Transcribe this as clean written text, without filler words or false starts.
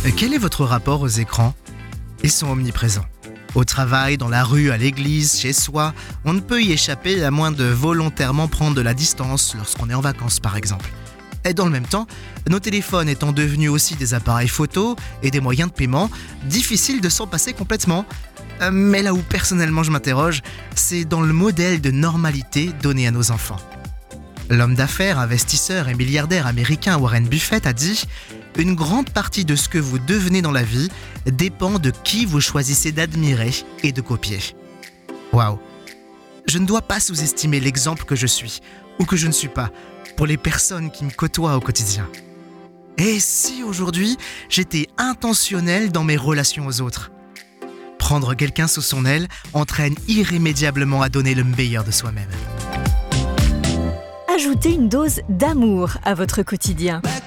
Quel est votre rapport aux écrans ? Ils sont omniprésents. Au travail, dans la rue, à l'église, chez soi, on ne peut y échapper à moins de volontairement prendre de la distance lorsqu'on est en vacances par exemple. Et dans le même temps, nos téléphones étant devenus aussi des appareils photo et des moyens de paiement, difficile de s'en passer complètement. Mais là où personnellement je m'interroge, c'est dans le modèle de normalité donné à nos enfants. L'homme d'affaires, investisseur et milliardaire américain Warren Buffett a dit « Une grande partie de ce que vous devenez dans la vie dépend de qui vous choisissez d'admirer et de copier. » Waouh! Je ne dois pas sous-estimer l'exemple que je suis, ou que je ne suis pas, pour les personnes qui me côtoient au quotidien. Et si aujourd'hui, j'étais intentionnel dans mes relations aux autres ? Prendre quelqu'un sous son aile entraîne irrémédiablement à donner le meilleur de soi-même. Ajoutez une dose d'amour à votre quotidien.